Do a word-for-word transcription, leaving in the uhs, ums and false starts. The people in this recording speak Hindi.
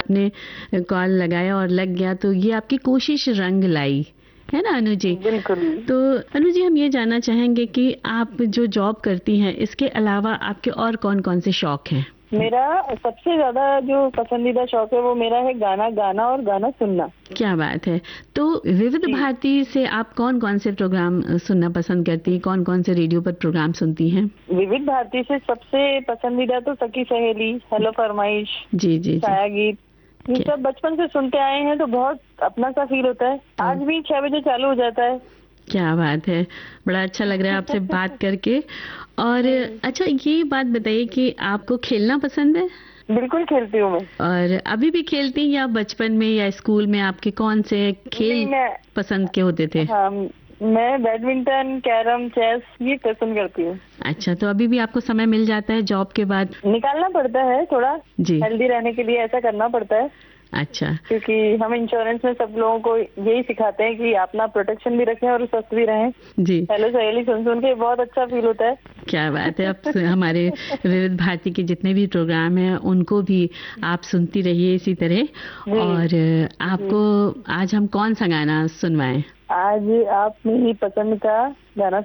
आपने कॉल लगाया और लग गया, तो ये आपकी कोशिश रंग लाई, है ना अनु जी? बिल्कुल। तो अनु जी, हम ये जानना चाहेंगे कि आप जो जॉब करती हैं, इसके अलावा आपके और कौन कौन से शौक हैं? मेरा सबसे ज्यादा जो पसंदीदा शौक है वो मेरा है गाना गाना और गाना सुनना। क्या बात है। तो विविध भारती से आप कौन कौन से प्रोग्राम सुनना पसंद करती हैं? कौन कौन से रेडियो पर प्रोग्राम सुनती हैं? विविध भारती से सबसे पसंदीदा तो सखी सहेली, हेलो फरमाइश, जी जी छाया गीत, ये सब बचपन से सुनते आए हैं, तो बहुत अपना सा फील होता है। आज भी छह बजे चालू हो जाता है। क्या बात है, बड़ा अच्छा लग रहा है आपसे बात करके। और अच्छा, ये बात बताइए कि आपको खेलना पसंद है? बिल्कुल खेलती हूँ मैं। और अभी भी खेलती हैं या बचपन में या स्कूल में आपके कौन से खेल पसंद के होते थे? हाँ, मैं बैडमिंटन, कैरम, चेस ये पसंद करती हूँ। अच्छा, तो अभी भी आपको समय मिल जाता है जॉब के बाद? निकालना पड़ता है थोड़ा जी, हेल्दी रहने के लिए, ऐसा करना पड़ता है। अच्छा, क्योंकि हम इंश्योरेंस में सब लोगों को यही सिखाते हैं कि अपना प्रोटेक्शन भी रखें और स्वस्थ भी रहें। जी, हेलो सहेली सुन सुन के बहुत अच्छा फील होता है। क्या बात है। अब हमारे विविध भारती के जितने भी प्रोग्राम हैं उनको भी आप सुनती रहिए इसी तरह। और आपको आज हम कौन सा गाना सुनवाएं? आज आप मेरी पसंद का गाना